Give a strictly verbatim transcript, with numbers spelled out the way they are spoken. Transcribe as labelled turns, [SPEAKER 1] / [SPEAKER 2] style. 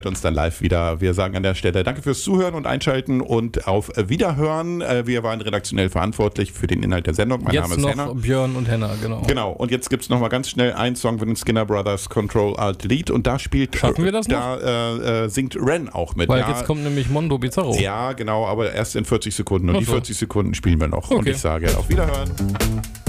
[SPEAKER 1] uns dann live wieder. Wir sagen an der Stelle danke fürs Zuhören und Einschalten und auf Wiederhören. Wir waren redaktionell verantwortlich für den Inhalt der Sendung. Mein
[SPEAKER 2] jetzt
[SPEAKER 1] Name ist
[SPEAKER 2] noch
[SPEAKER 1] Henna.
[SPEAKER 2] Björn und Henna, genau.
[SPEAKER 1] Genau, und jetzt gibt es nochmal ganz schnell einen Song von den Skinner Brothers, Control Alt Delete, und da spielt,
[SPEAKER 2] Schaffen wir das noch?
[SPEAKER 1] Da äh, äh, singt Ren auch mit.
[SPEAKER 2] Weil
[SPEAKER 1] ja,
[SPEAKER 2] jetzt kommt nämlich Mondo Bizarro.
[SPEAKER 1] Ja, genau, aber erst in vierzig Sekunden und
[SPEAKER 2] Ach
[SPEAKER 1] die
[SPEAKER 2] so.
[SPEAKER 1] vierzig Sekunden spielen wir noch.
[SPEAKER 2] Okay.
[SPEAKER 1] Und ich sage auf Wiederhören.